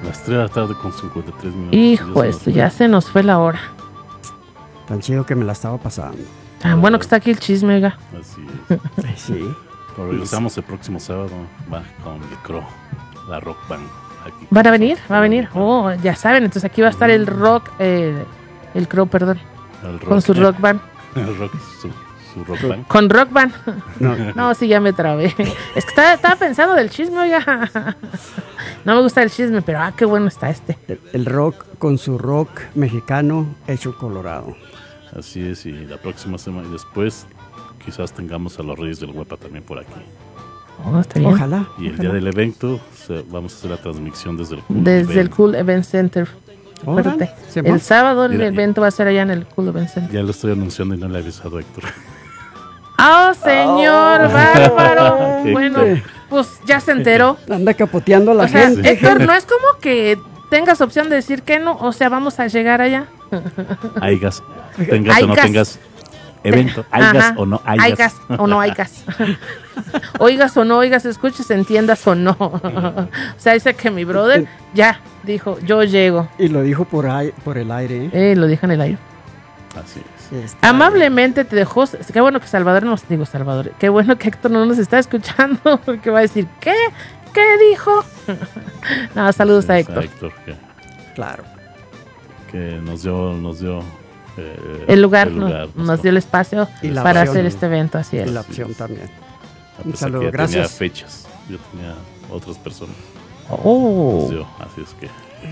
Las 3 de la tarde con 53 minutos. Hijo, esto ya se nos fue la hora. Tan chido que me la estaba pasando. Tan bueno que está aquí el chisme, oiga. Así es. Sí. Pero regresamos el próximo sábado. Va con el Crow, la rock band. Aquí. ¿Van a venir? ¿Va a venir? Oh, ya saben, entonces aquí va a estar el rock, el Crow, perdón. El rock, con su rock band. El rock, su rock band. Con rock band. No. No, sí, ya me trabé. Es que estaba pensando del chisme, oiga. No me gusta el chisme, pero qué bueno está este. El rock con su rock mexicano hecho Colorado. Así es, y la próxima semana y después quizás tengamos a los Reyes del Huepa también por aquí. Oh, está bien. Ojalá. Y el día del evento vamos a hacer la transmisión desde el Desde el Cool Event Center. Órale, Acuérdate. ¿se va? El sábado el Mira, evento va a ser allá en el Cool Event Center. Ya lo estoy anunciando y no le he avisado a Héctor. ¡Oh, señor bárbaro! Héctor. Bueno, pues ya se enteró. Anda capoteando a la O sea, gente. Héctor, no es como que tengas opción de decir que no, o sea, vamos a llegar allá. Aigas, tengas o no Aigas. tengas evento, aigas Ajá. o no aigas. Aigas o no aigas. Oigas o no oigas, escuches, entiendas o no. O sea, dice que mi brother ya dijo, yo llego. Y lo dijo por el aire. ¿Eh? Lo dijo en el aire. Así es. Está Amablemente te dejó. Qué bueno que Salvador nos digo Salvador. Qué bueno que Héctor no nos está escuchando porque va a decir ¿qué? ¿Qué dijo? No, saludos a Héctor. bien. Claro. Que nos dio El lugar nos dio el espacio Y la para opción. hacer este evento, así Y es. la opción también. A Un pesar saludo, que ya gracias. tenía fechas, yo tenía otras personas. Oh, Nos dio, así es que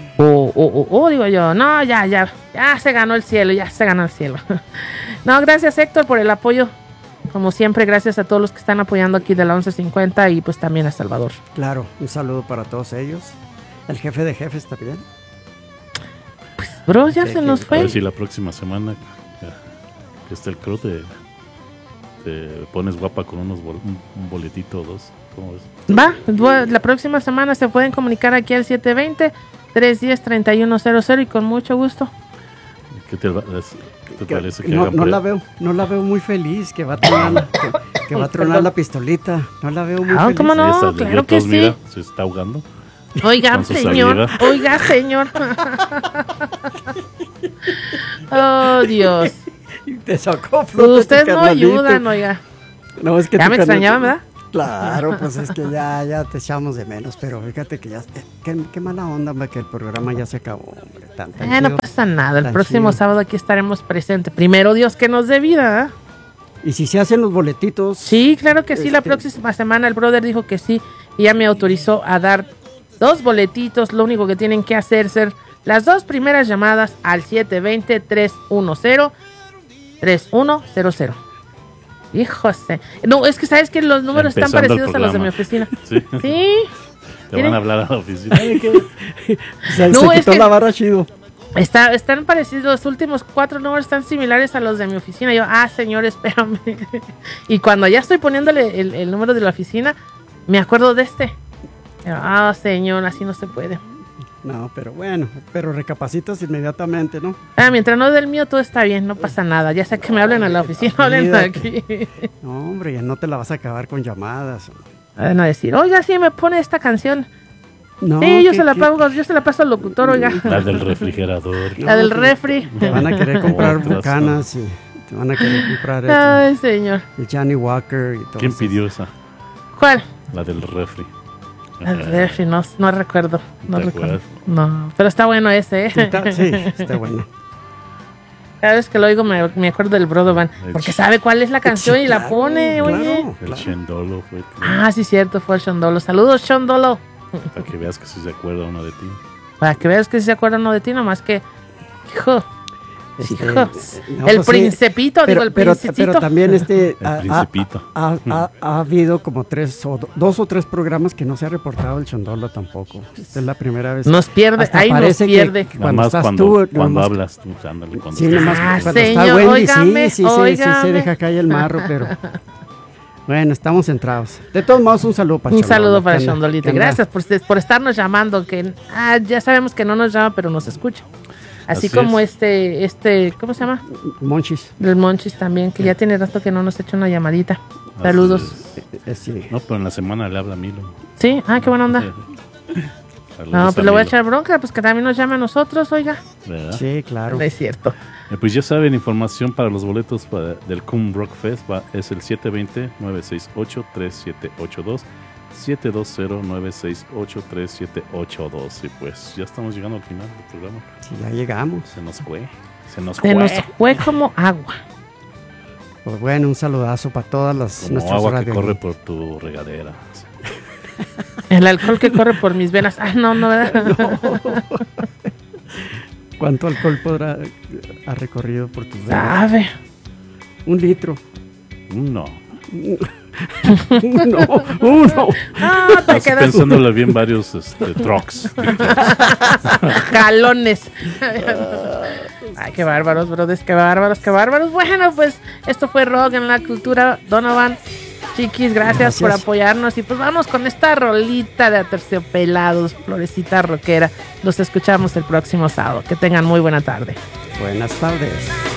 digo yo, no, ya se ganó el cielo, ya se ganó el cielo. No, gracias Héctor por el apoyo. Como siempre, gracias a todos los que están apoyando aquí de la 1150 y pues también a Salvador. Claro, un saludo para todos ellos. El jefe de jefes también. Bro, ya Sí, se que- nos a fue. ver si la próxima semana que esté el Crow te pones guapa con un boletito o dos. ¿Cómo ves? Va, la próxima semana se pueden comunicar aquí al 720-310-3100 y con mucho gusto. ¿Qué te parece que No, hagan no pre- la veo muy feliz que va a tronar, que va a tronar la pistolita. No la veo muy feliz. ¿Cómo no? Esa de Claro yo que todos, sí. mira, se está ahogando. Oiga, Con su señor. saliva. Oiga, señor. Oh, Dios. Te sacó flote tu Ustedes no carnalito. ayudan, oiga. No, es que Ya tu me carnal- extrañaban, ¿verdad? Claro, pues es que ya te echamos de menos, pero fíjate que ya, qué mala onda, hombre, que el programa ya se acabó, hombre, tan No chido. pasa nada. El Tan próximo chido. sábado aquí estaremos presentes. Primero Dios que nos dé vida, ¿eh? Y si se hacen los boletitos, Sí, claro que sí. La Este- próxima semana el brother dijo que sí y ya me autorizó a dar 2 boletitos. Lo único que tienen que hacer es ser las 2 primeras llamadas al 720-310-3100. Híjose. No, es que sabes que los números están Empezando el parecidos a los de mi programa. oficina. Sí. Sí. Te van a hablar a la oficina. se No, es quitó que- la vara chido. Están parecidos, los últimos 4 números están similares a los de mi oficina. Yo, señor, espérame. Y cuando ya estoy poniéndole el número de la oficina, me acuerdo de este. Pero, señor, así no se puede. No, pero bueno, pero recapacitas inmediatamente, ¿no? Mientras no del mío, todo está bien, no pasa nada. Ya sea que me hablen a la oficina, hablen aquí. No, hombre, ya no te la vas a acabar con llamadas. Van a decir, oiga, sí, me pone esta canción. No, Sí, yo ¿qué- se la qué- pago, yo se la paso al locutor, oiga. La del refrigerador. La del pues, refri. Te van a querer comprar Otras, bucanas y te van a querer comprar Ay, señor. el Johnny Walker y todo ¿Quién eso. pidió esa? ¿Cuál? La del refri. El refri, no recuerdo. No ¿Te recuerdo. acuerdas? No, pero está bueno ese, ¿eh? Sí, está bueno. Cada vez que lo oigo me acuerdo del Brodovan. Porque sabe cuál es la canción Sí, y la claro, pone, oye. claro, El claro. Shendolo fue. Sí, cierto, fue el Shondolo. Saludos, Shondolo. Para que veas que sí se acuerda uno de ti. Para que veas que sí se acuerda uno de ti, nomás que. Hijo. Este, hijo. no, El pues sí, principito, digo, el principito. pero también El Principito. ha habido como 2 o 3 programas que no se ha reportado el Chondolo tampoco. Esta es la primera vez. Nos pierde, Hasta ahí nos parece que pierde. Nada cuando más estás cuando tú, cuando nomás- hablas tú, ándale, cuando Sí, estás- nomás cuando señor, está Wendy, óigame, sí, óigame. se deja caer el marro, pero bueno, estamos centrados. De todos modos, un saludo para Un Chondolo, saludo para que anda- Shondolito. que anda- Gracias por estarnos llamando. Que ya sabemos que no nos llama, pero nos escucha. Así Así como es. ¿cómo se llama? Monchis. Del Monchis también, que ya tiene rato que no nos echa una llamadita. Saludos. Así Sí. es. No, pero en la semana le habla a Milo. Sí, qué buena onda. No, pues le voy a echar bronca, pues que también nos llame a nosotros, oiga. ¿Verdad? Sí, claro. No es cierto. Pues ya saben, información para los boletos del Cum Rock Fest es el 720-968-3782, 720-968-3782. Y pues ya estamos llegando al final del programa. Sí, ya llegamos. Se nos fue. Se nos fue como agua. Pues bueno, un saludazo para todas las como nuestros agua que radio. corre por tu regadera. El alcohol que corre por mis venas. Ah, no, ¿verdad? No. ¿Cuánto alcohol ha recorrido por tus venas? Sabe. 1 litro. No. Uno. Ah, te Estás quedas pensándole bien varios trucks. jalones. Ay, qué bárbaros, brothers, qué bárbaros, qué bárbaros. Bueno, pues esto fue Rock en la Cultura. Donovan, chiquis, gracias por apoyarnos. Y pues vamos con esta rolita de Aterciopelados, Florecita Rockera. Los escuchamos el próximo sábado. Que tengan muy buena tarde. Buenas tardes.